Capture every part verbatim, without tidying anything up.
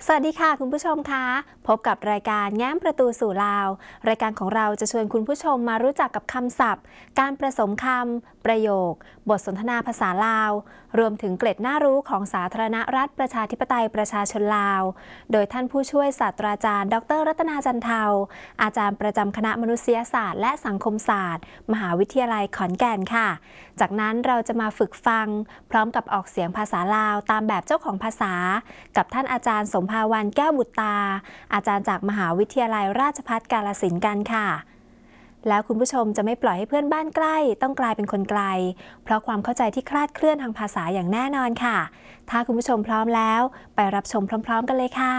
สวัสดีค่ะคุณผู้ชมคะพบกับรายการแง้มประตูสู่ลาวรายการของเราจะชวนคุณผู้ชมมารู้จักกับคำศัพท์การผสมคำประโยคบทสนทนาภาษาลาวรวมถึงเกร็ดน่ารู้ของสาธารณรัฐประชาธิปไตยประชาชนลาวโดยท่านผู้ช่วยศาสตราจารย์ดรรัตนาจันเทาอาจารย์ประจำคณะมนุษยศาสตร์และสังคมศาสตร์มหาวิทยาลัยขอนแก่นค่ะจากนั้นเราจะมาฝึกฟังพร้อมกับออกเสียงภาษาลาวตามแบบเจ้าของภาษากับท่านอาจารย์สมภาวันแก้วบุตรตาอาจารย์จากมหาวิทยาลัยราชภัฏกาฬสินธุ์กันค่ะแล้วคุณผู้ชมจะไม่ปล่อยให้เพื่อนบ้านใกล้ต้องกลายเป็นคนไกลเพราะความเข้าใจที่คลาดเคลื่อนทางภาษาอย่างแน่นอนค่ะถ้าคุณผู้ชมพร้อมแล้วไปรับชมพร้อมๆกันเลยค่ะ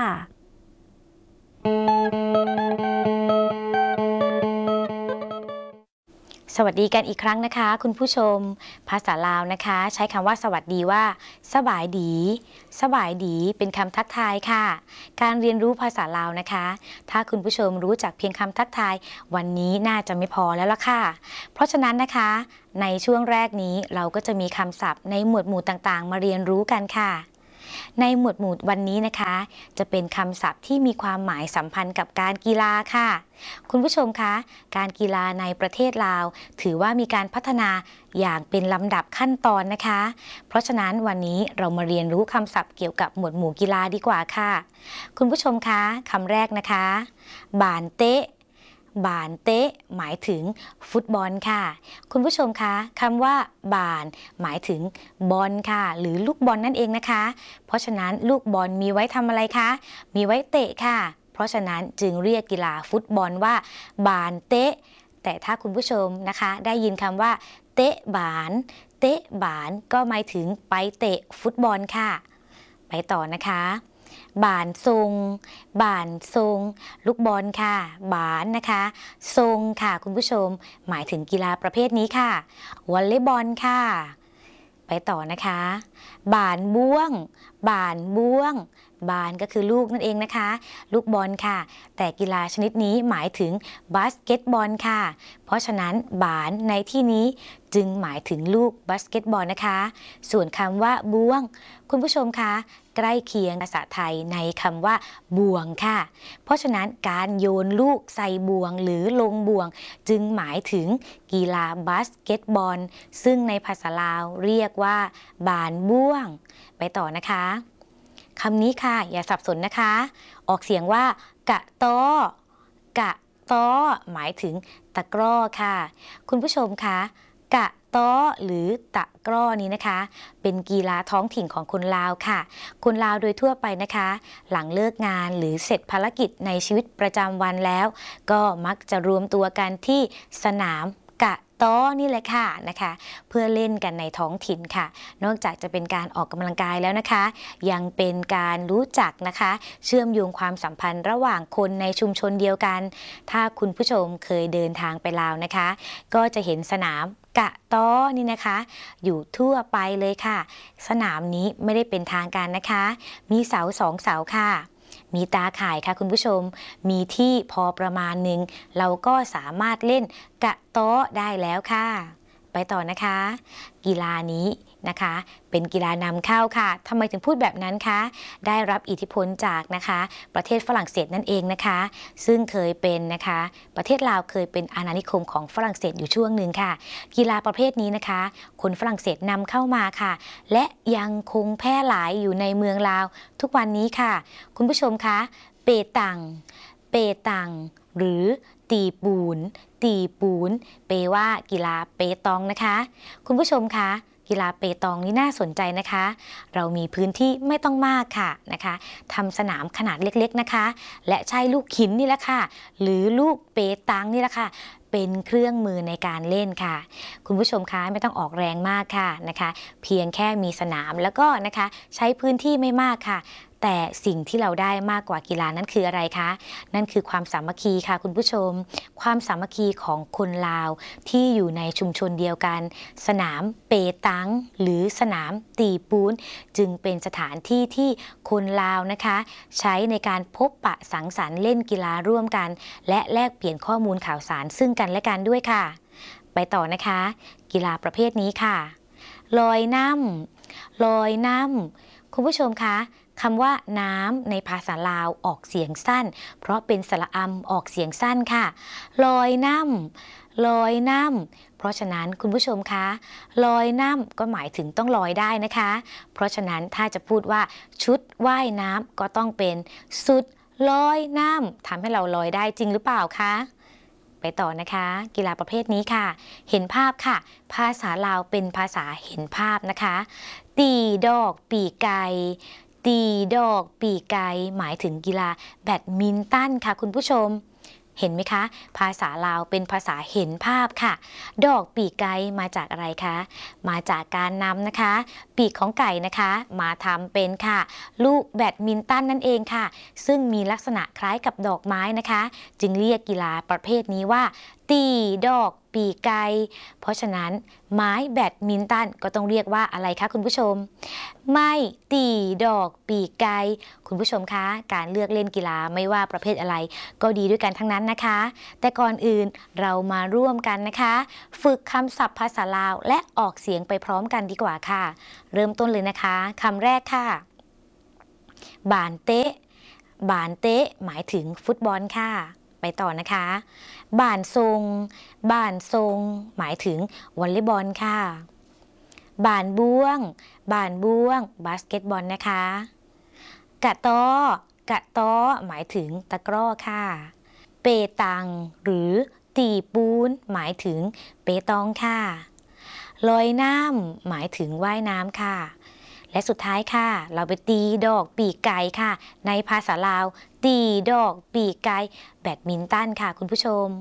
สวัสดีกันอีกครั้งนะคะคุณผู้ชมภาษาลาวนะคะใช้คำว่าสวัสดีว่าสบายดีสบายดีเป็นคำทักทายค่ะการเรียนรู้ภาษาลาวนะคะถ้าคุณผู้ชมรู้จักเพียงคำทักทายวันนี้น่าจะไม่พอแล้วล่ะค่ะเพราะฉะนั้นนะคะในช่วงแรกนี้เราก็จะมีคำศัพท์ในหมวดหมู่ต่างๆมาเรียนรู้กันค่ะในหมวดหมู่วันนี้นะคะจะเป็นคำศัพท์ที่มีความหมายสัมพันธ์กับการกีฬาค่ะคุณผู้ชมคะการกีฬาในประเทศลาวถือว่ามีการพัฒนาอย่างเป็นลำดับขั้นตอนนะคะเพราะฉะนั้นวันนี้เรามาเรียนรู้คำศัพท์เกี่ยวกับหมวดหมู่กีฬาดีกว่าค่ะคุณผู้ชมคะคำแรกนะคะบานเตะบานเตะหมายถึงฟุตบอลค่ะคุณผู้ชมคะคำว่าบานหมายถึงบอลค่ะหรือลูกบอลนั่นเองนะคะเพราะฉะนั้นลูกบอลมีไว้ทำอะไรคะมีไว้เตะค่ะเพราะฉะนั้นจึงเรียกกีฬาฟุตบอลว่าบานเตะแต่ถ้าคุณผู้ชมนะคะได้ยินคำว่าเตะบานเตะบานก็หมายถึงไปเตะฟุตบอลค่ะไปต่อนะคะบานทรงบานทรงลูกบอลค่ะบานนะคะทรงค่ะคุณผู้ชมหมายถึงกีฬาประเภทนี้ค่ะวอลเลย์บอลค่ะไปต่อนะคะบานบ้วงบานบ้วงบานก็คือลูกนั่นเองนะคะลูกบอลค่ะแต่กีฬาชนิดนี้หมายถึงบาสเกตบอลค่ะเพราะฉะนั้นบานในที่นี้จึงหมายถึงลูกบาสเกตบอลนะคะส่วนคำว่าบ้วงคุณผู้ชมคะใกล้เคียงภาษาไทยในคำว่าบ่วงค่ะเพราะฉะนั้นการโยนลูกใส่บ่วงหรือลงบ่วงจึงหมายถึงกีฬาบาสเกตบอลซึ่งในภาษาลาวเรียกว่าบานบ้วงไปต่อนะคะคำนี้ค่ะอย่าสับสนนะคะออกเสียงว่ากะต้อกะต้อหมายถึงตะกร้อค่ะคุณผู้ชมคะกะต้อหรือตะกร้อนี้นะคะเป็นกีฬาท้องถิ่นของคนลาวค่ะคนลาวโดยทั่วไปนะคะหลังเลิกงานหรือเสร็จภารกิจในชีวิตประจำวันแล้วก็มักจะรวมตัวกันที่สนามกะต้อนี่แหละค่ะนะคะเพื่อเล่นกันในท้องถิ่นค่ะนอกจากจะเป็นการออกกำลังกายแล้วนะคะยังเป็นการรู้จักนะคะเชื่อมโยงความสัมพันธ์ระหว่างคนในชุมชนเดียวกันถ้าคุณผู้ชมเคยเดินทางไปลาวนะคะก็จะเห็นสนามกะต้อนี่นะคะอยู่ทั่วไปเลยค่ะสนามนี้ไม่ได้เป็นทางการนะคะมีเสาสองเสาค่ะมีตาข่ายค่ะคุณผู้ชมมีที่พอประมาณหนึ่งเราก็สามารถเล่นกะโต๊ะได้แล้วค่ะไปต่อนะคะกีฬานี้นะคะเป็นกีฬานำเข้าค่ะทำไมถึงพูดแบบนั้นคะได้รับอิทธิพลจากนะคะประเทศฝรั่งเศสนั่นเองนะคะซึ่งเคยเป็นนะคะประเทศลาวเคยเป็นอาณานิคมของฝรั่งเศสอยู่ช่วงหนึ่งค่ะกีฬาประเภทนี้นะคะคนฝรั่งเศสนำเข้ามาค่ะและยังคงแพร่หลายอยู่ในเมืองลาวทุกวันนี้ค่ะคุณผู้ชมคะเปตังเปตังหรือตีปูนตีปูนเปว่ากีฬาเปตองนะคะคุณผู้ชมคะกีฬาเปตองนี่น่าสนใจนะคะเรามีพื้นที่ไม่ต้องมากค่ะนะคะทำสนามขนาดเล็กๆนะคะและใช้ลูกหินนี่แหละค่ะหรือลูกเปตังนี่แหละค่ะเป็นเครื่องมือในการเล่นค่ะคุณผู้ชมคะไม่ต้องออกแรงมากค่ะนะคะเพียงแค่มีสนามแล้วก็นะคะใช้พื้นที่ไม่มากค่ะแต่สิ่งที่เราได้มากกว่ากีฬานั้นคืออะไรคะนั่นคือความสามัคคีค่ะคุณผู้ชมความสามัคคีของคนลาวที่อยู่ในชุมชนเดียวกันสนามเปตังหรือสนามตีปูนจึงเป็นสถานที่ที่คนลาวนะคะใช้ในการพบปะสังสรรค์เล่นกีฬาร่วมกันและแลกเปลี่ยนข้อมูลข่าวสารซึ่งกันและกันด้วยค่ะไปต่อนะคะกีฬาประเภทนี้ค่ะลอยน้ำลอยน้ำคุณผู้ชมคะคำว่าน้ำในภาษาลาวออกเสียงสั้นเพราะเป็นสระอำออกเสียงสั้นค่ะลอยน้ำลอยน้ำเพราะฉะนั้นคุณผู้ชมคะลอยน้ำก็หมายถึงต้องลอยได้นะคะเพราะฉะนั้นถ้าจะพูดว่าชุดว่ายน้ำก็ต้องเป็นสุดลอยน้ำทำให้เราลอยได้จริงหรือเปล่าคะไปต่อนะคะกีฬาประเภทนี้ค่ะเห็นภาพค่ะภาษาลาวเป็นภาษาเห็นภาพนะคะตีดอกปีกไก่ตีดอกปีกไก่หมายถึงกีฬาแบดมินตันค่ะคุณผู้ชมเห็นไหมคะภาษาลาวเป็นภาษาเห็นภาพค่ะดอกปีกไก่มาจากอะไรคะมาจากการนำนะคะปีกของไก่นะคะมาทำเป็นค่ะลูกแบดมินตันนั่นเองค่ะซึ่งมีลักษณะคล้ายกับดอกไม้นะคะจึงเรียกกีฬาประเภทนี้ว่าตีดอกปีกไก่เพราะฉะนั้นไม้แบดมินตันก็ต้องเรียกว่าอะไรคะคุณผู้ชมไม่ตีดอกปีกไก่คุณผู้ชมคะการเลือกเล่นกีฬาไม่ว่าประเภทอะไรก็ดีด้วยกันทั้งนั้นนะคะแต่ก่อนอื่นเรามาร่วมกันนะคะฝึกคำศัพท์ภาษาลาวและออกเสียงไปพร้อมกันดีกว่าค่ะเริ่มต้นเลยนะคะคำแรกค่ะบานเตะบานเตะหมายถึงฟุตบอลค่ะไปต่อนะคะบ่านทรงบ่านทรงหมายถึงวอลเลย์บอลค่ะบ่านบ้วงบ่านบ้วงบาสเกตบอลนะคะกะต้อกะต้อหมายถึงตะกร้อค่ะเปตังหรือตีปูนหมายถึงเปตองค่ะลอยน้ำหมายถึงว่ายน้ำค่ะและสุดท้ายค่ะเราไปตีดอกปีกไก่ค่ะในภาษาลาวตีดอกปีกไก่แบดมินตันค่ะคุณผู้ชม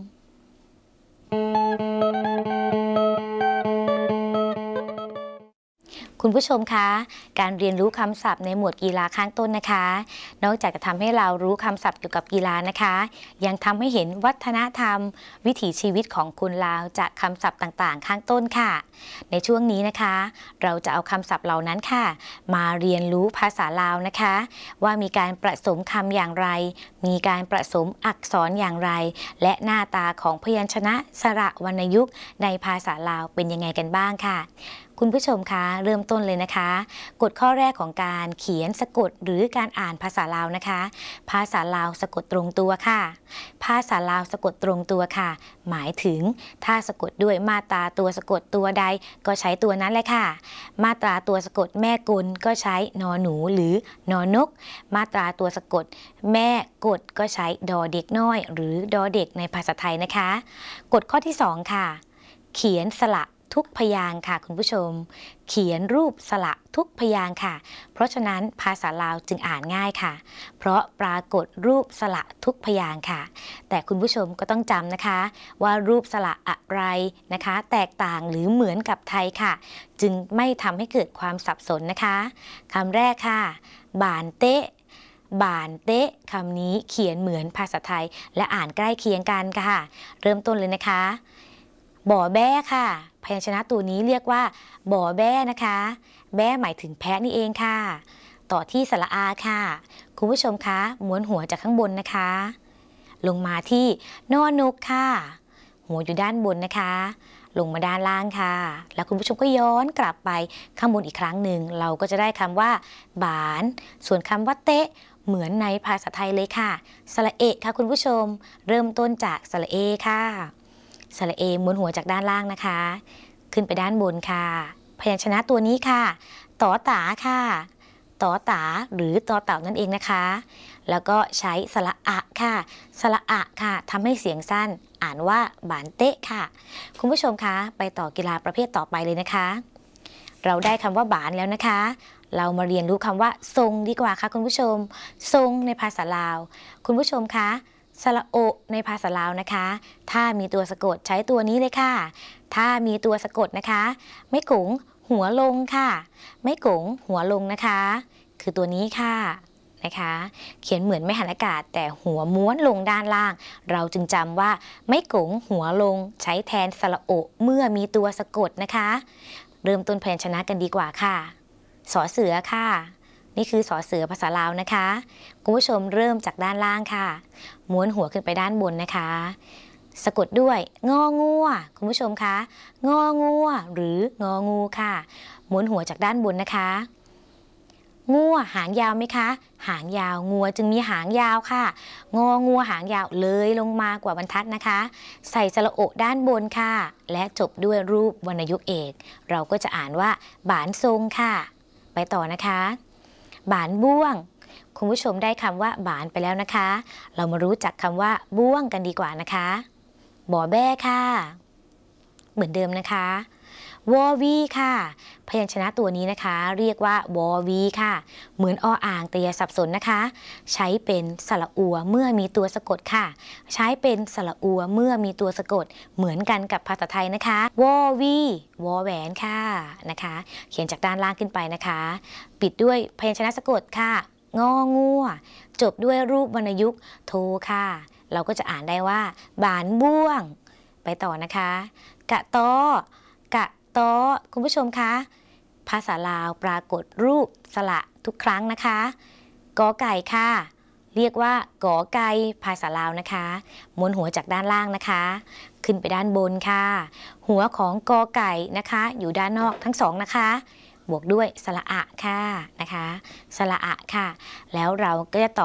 คุณผู้ชมคะการเรียนรู้คำศัพท์ในหมวดกีฬาข้างต้นนะคะนอกจากจะทำให้เรารู้คำศัพท์เกี่ยวกับกีฬานะคะยังทำให้เห็นวัฒนธรรมวิถีชีวิตของคนลาวจากคำศัพท์ต่างๆข้างต้นค่ะในช่วงนี้นะคะเราจะเอาคำศัพท์เหล่านั้นค่ะมาเรียนรู้ภาษาลาวนะคะว่ามีการประสมคำอย่างไรมีการประสมอักษรอย่างไรและหน้าตาของพยัญชนะสระวรรณยุกต์ในภาษาลาวเป็นยังไงกันบ้างค่ะคุณผู้ชมคะเริ่มต้นเลยนะคะกฎข้อแรกของการเขียนสะกดหรือการอ่านภาษาลาวนะคะภาษาลาวสะกดตรงตัวค่ะภาษาลาวสะกดตรงตัวค่ะหมายถึงถ้าสะกดด้วยมาตราตัวสะกดตัวใดก็ใช้ตัวนั้นเลยค่ะมาตราตัวสะกดแม่กลก็ใช้นอหนูหรือนอนกมาตราตัวสะกดแม่กดก็ใช้ดอเด็กน้อยหรือดอเด็กในภาษาไทยนะคะกฎข้อที่สองค่ะเขียนสระทุกพยางค์ค่ะคุณผู้ชมเขียนรูปสระทุกพยางค์ค่ะเพราะฉะนั้นภาษาลาวจึงอ่านง่ายค่ะเพราะปรากฏรูปสระทุกพยางค์ค่ะแต่คุณผู้ชมก็ต้องจำนะคะว่ารูปสระอะไรนะคะแตกต่างหรือเหมือนกับไทยค่ะจึงไม่ทำให้เกิดความสับสนนะคะคำแรกค่ะบานเตะบานเตะคำนี้เขียนเหมือนภาษาไทยและอ่านใกล้เคียงกันค่ะเริ่มต้นเลยนะคะบ่อแบ้ค่ะพยัญชนะตัวนี้เรียกว่าบ่อแบ้นะคะแบ้หมายถึงแพะนี่เองค่ะต่อที่สระอาค่ะคุณผู้ชมคะม้วนหัวจากข้างบนนะคะลงมาที่นอนกค่ะหัวอยู่ด้านบนนะคะลงมาด้านล่างค่ะแล้วคุณผู้ชมก็ย้อนกลับไปข้างบนอีกครั้งหนึ่งเราก็จะได้คำว่าบานส่วนคำว่าเตะเหมือนในภาษาไทยเลยค่ะสระเอะค่ะคุณผู้ชมเริ่มต้นจากสระเอค่ะสระเอม้วนหัวจากด้านล่างนะคะขึ้นไปด้านบนค่ะพยัญชนะตัวนี้ค่ะต่อตาค่ะต่อตาหรือต่อเต่านั่นเองนะคะแล้วก็ใช้สระอะค่ะสระอะค่ะทำให้เสียงสั้นอ่านว่าบานเตะค่ะคุณผู้ชมคะไปต่อกีฬาประเภทต่อไปเลยนะคะเราได้คำว่าบานแล้วนะคะเรามาเรียนรู้คำว่าทรงดีกว่าค่ะคุณผู้ชมทรงในภาษาลาวคุณผู้ชมคะสระโอในภาษาลาวนะคะถ้ามีตัวสะกดใช้ตัวนี้เลยค่ะถ้ามีตัวสะกดนะคะไม่กุ๋งหัวลงค่ะไม่กุ๋งหัวลงนะคะคือตัวนี้ค่ะนะคะเขียนเหมือนไม่หันอากาศแต่หัวม้วนลงด้านล่างเราจึงจำว่าไม่กุ๋งหัวลงใช้แทนสระโอเมื่อมีตัวสะกดนะคะเริ่มต้นพยัญชนะกันดีกว่าค่ะสอเสือค่ะนี่คือสอเสือภาษาลาวนะคะคุณผู้ชมเริ่มจากด้านล่างค่ะม้วนหัวขึ้นไปด้านบนนะคะสะกดด้วยงองัวคุณผู้ชมคะงองัวหรืององูค่ะม้วนหัวจากด้านบนนะคะงัวหางยาวไหมคะหางยาวงัวจึงมีหางยาวค่ะงองัวหางยาวเลยลงมากว่าบรรทัดนะคะใส่สระโอด้านบนค่ะและจบด้วยรูปวรรณยุกต์เอกเราก็จะอ่านว่าบานทรงค่ะไปต่อนะคะบานบ้วงคุณผู้ชมได้คำว่าบานไปแล้วนะคะเรามารู้จักคำว่าบ้วงกันดีกว่านะคะบ่อแบ้ค่ะเหมือนเดิมนะคะวอวีค่ะพยัญชนะตัวนี้นะคะเรียกว่าวอวีค่ะเหมือนออ่างแต่อย่าสับสนนะคะใช้เป็นสระอัวเมื่อมีตัวสะกดค่ะใช้เป็นสระอัวเมื่อมีตัวสะกดเหมือนกันกับภาษาไทยนะคะวอวีวอแหวนค่ะนะคะเขียนจากด้านล่างขึ้นไปนะคะปิดด้วยพยัญชนะสะกดค่ะงองัวจบด้วยรูปวรรณยุกต์โทค่ะเราก็จะอ่านได้ว่าบานบ้วงไปต่อนะคะกะตอกะตอคุณผู้ชมคะภาษาลาวปรากฏรูปสระทุกครั้งนะคะกอไก่ค่ะเรียกว่ากอไก่ภาษาลาวนะคะม้วนหัวจากด้านล่างนะคะขึ้นไปด้านบนค่ะหัวของกอไก่นะคะอยู่ด้านนอกทั้งสองนะคะบวกด้วยสระอะค่ะนะคะสระอะค่ะแล้วเราก็จะต่อ